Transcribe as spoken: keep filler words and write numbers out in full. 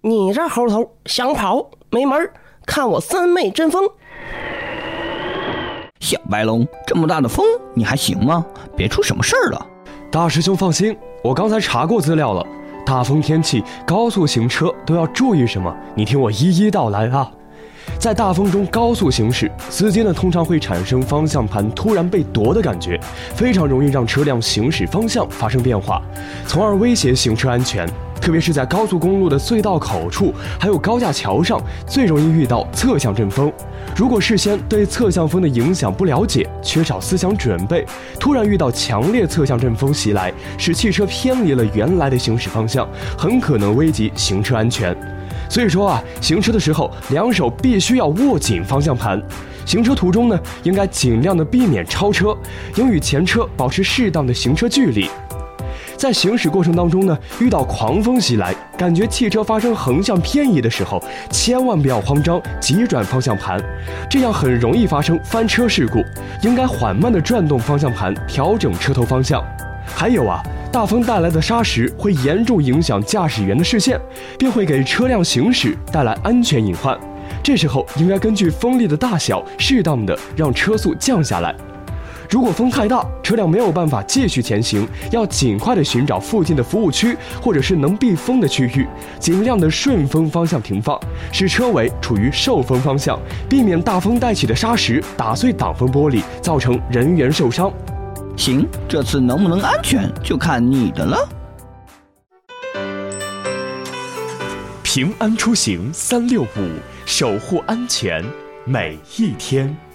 你这猴头想跑没门儿，看我三昧真风！ 小白龙，这么大的风你还行吗？别出什么事儿了。 大师兄放心，我刚才查过资料了，大风天气高速行车都要注意什么，你听我一一道来啊。在大风中高速行驶，司机呢通常会产生方向盘突然被夺的感觉，非常容易让车辆行驶方向发生变化，从而威胁行车安全。特别是在高速公路的隧道口处，还有高架桥上，最容易遇到侧向阵风。如果事先对侧向风的影响不了解，缺少思想准备，突然遇到强烈侧向阵风袭来，使汽车偏离了原来的行驶方向，很可能危及行车安全。所以说啊，行车的时候两手必须要握紧方向盘。行车途中呢，应该尽量的避免超车，应与前车保持适当的行车距离。在行驶过程当中呢，遇到狂风袭来，感觉汽车发生横向偏移的时候，千万不要慌张，急转方向盘，这样很容易发生翻车事故。应该缓慢地转动方向盘，调整车头方向。还有啊，大风带来的沙石会严重影响驾驶员的视线，并会给车辆行驶带来安全隐患。这时候应该根据风力的大小，适当的让车速降下来。如果风太大，车辆没有办法继续前行，要尽快的寻找附近的服务区或者是能避风的区域，尽量的顺风方向停放，使车尾处于受风方向，避免大风带起的沙石打碎挡风玻璃，造成人员受伤。 行，这次能不能安全就看你的了。 平安出行三六五，守护安全每一天。